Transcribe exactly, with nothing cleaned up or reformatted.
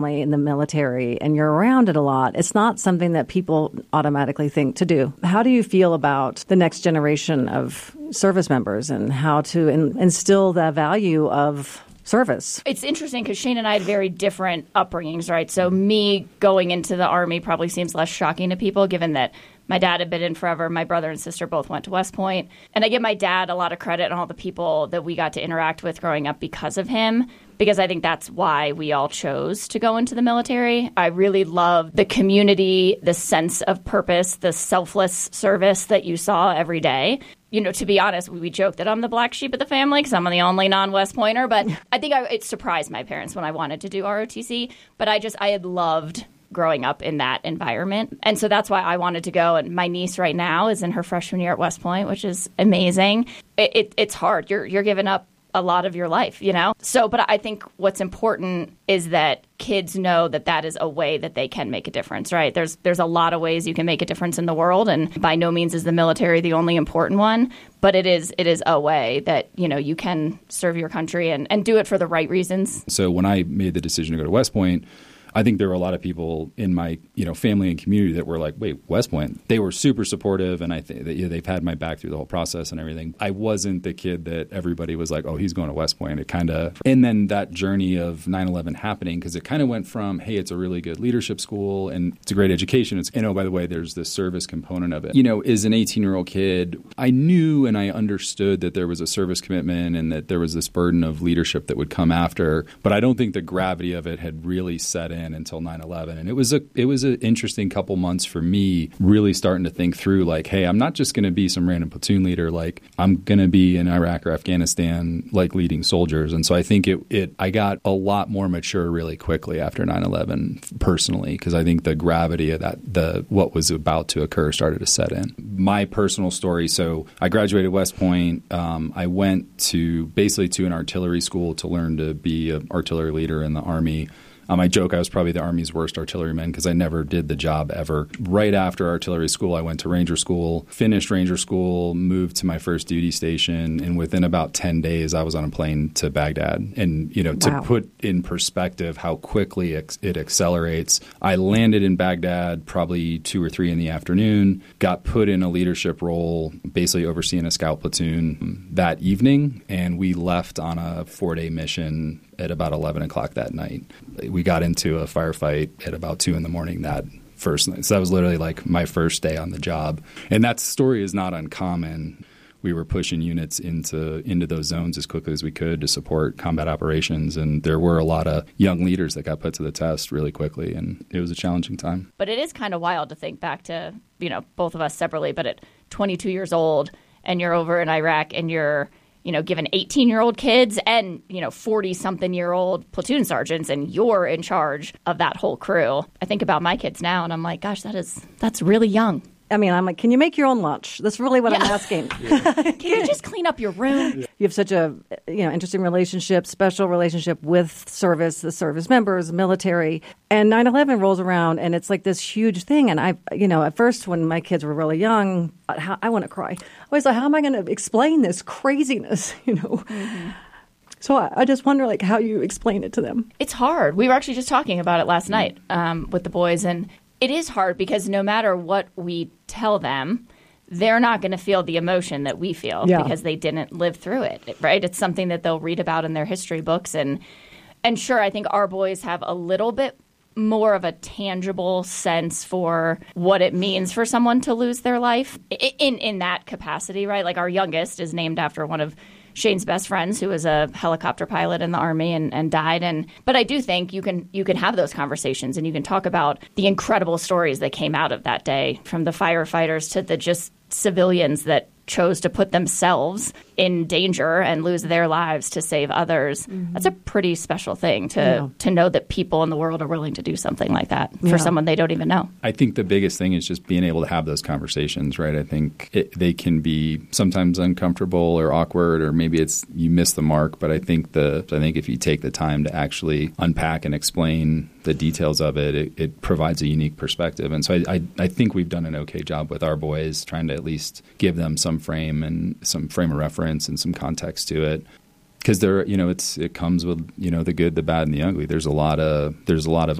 in the military and you're around it a lot, it's not something that people automatically think to do. How do you feel about the next generation of service members and how to in- instill the value of service? It's interesting because Shane and I had very different upbringings, right? So me going into the Army probably seems less shocking to people given that my dad had been in forever. My brother and sister both went to West Point. And I give my dad a lot of credit and all the people that we got to interact with growing up because of him, because I think that's why we all chose to go into the military. I really love the community, the sense of purpose, the selfless service that you saw every day. You know, to be honest, we joke that I'm the black sheep of the family because I'm the only non-West Pointer. But I think I, it surprised my parents when I wanted to do R O T C. But I just, I had loved growing up in that environment. And so that's why I wanted to go. And my niece right now is in her freshman year at West Point, which is amazing. It, it, it's hard. You're you're giving up a lot of your life, you know? So, but I think what's important is that kids know that that is a way that they can make a difference, right? There's there's a lot of ways you can make a difference in the world, and by no means is the military the only important one, but it is it is a way that, you know, you can serve your country and, and do it for the right reasons. So when I made the decision to go to West Point, I think there were a lot of people in my, you know, family and community that were like, wait, West Point? They were super supportive, and I think that, you know, they've had my back through the whole process and everything. I wasn't the kid that everybody was like, oh, he's going to West Point. It kind of, and then that journey of nine eleven happening, because it kind of went from, hey, it's a really good leadership school and it's a great education. It's, you know, by the way, there's this service component of it. You know, as an eighteen-year-old kid, I knew and I understood that there was a service commitment and that there was this burden of leadership that would come after, but I don't think the gravity of it had really set in until nine eleven. And it was a it was an interesting couple months for me, really starting to think through like, hey, I'm not just going to be some random platoon leader. Like, I'm going to be in Iraq or Afghanistan, like leading soldiers. And so I think it, it I got a lot more mature really quickly after nine eleven personally, because I think the gravity of that, the what was about to occur started to set in. My personal story, so I graduated West Point. Um, I went to basically to an artillery school to learn to be an artillery leader in the Army. Um, I joke I was probably the Army's worst artilleryman because I never did the job ever. Right after artillery school, I went to Ranger School, finished Ranger School, moved to my first duty station, and within about ten days, I was on a plane to Baghdad. And, you know, to Wow. put in perspective how quickly it, it accelerates, I landed in Baghdad probably two or three in the afternoon, got put in a leadership role, basically overseeing a scout platoon that evening, and we left on a four-day mission at about eleven o'clock that night. We got into a firefight at about two in the morning that first night. So that was literally like my first day on the job. And that story is not uncommon. We were pushing units into into those zones as quickly as we could to support combat operations. And there were a lot of young leaders that got put to the test really quickly. And it was a challenging time. But it is kind of wild to think back to, you know, both of us separately, but at twenty-two years old and you're over in Iraq and you're, you know, given eighteen-year-old kids and, you know, forty-something-year-old platoon sergeants, and you're in charge of that whole crew. I think about my kids now, and I'm like, gosh, that is that's really young. I mean, I'm like, can you make your own lunch? That's really what Yeah. I'm asking. Can you just clean up your room? You have such a, you know, interesting relationship, special relationship with service, the service members, military. And nine eleven rolls around, and it's like this huge thing. And I, you know, at first when my kids were really young, I, I want to cry. I was like, how am I going to explain this craziness, you know? Mm-hmm. So I, I just wonder, like, how you explain it to them. It's hard. We were actually just talking about it last night um, with the boys, and it is hard because no matter what we tell them, they're not going to feel the emotion that we feel Yeah. because they didn't live through it, right? It's something that they'll read about in their history books. And, and sure, I think our boys have a little bit more of a tangible sense for what it means for someone to lose their life in, in that capacity, right? Like our youngest is named after one of Shane's best friends, who was a helicopter pilot in the Army and, and died. And but I do think you can you can have those conversations and you can talk about the incredible stories that came out of that day, from the firefighters to the just civilians that chose to put themselves in danger and lose their lives to save others. Mm-hmm. That's a pretty special thing to yeah. to know that people in the world are willing to do something like that for yeah. someone they don't even know. I think the biggest thing is just being able to have those conversations, right? I think it, they can be sometimes uncomfortable or awkward, or maybe it's you miss the mark. But I think the I think if you take the time to actually unpack and explain the details of it, it, it provides a unique perspective. And so I, I, I think we've done an okay job with our boys, trying to at least give them some frame and some frame of reference and some context to it. Because there, you know, it's it comes with, you know, the good, the bad, and the ugly. There's a lot of there's a lot of